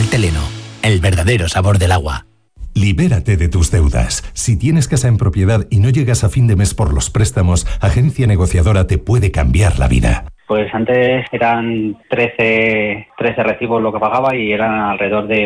Teleno, el verdadero sabor del agua. Libérate de tus deudas. Si tienes casa en propiedad y no llegas a fin de mes por los préstamos, Agencia Negociadora te puede cambiar la vida. Pues antes eran 13 recibos lo que pagaba y eran alrededor de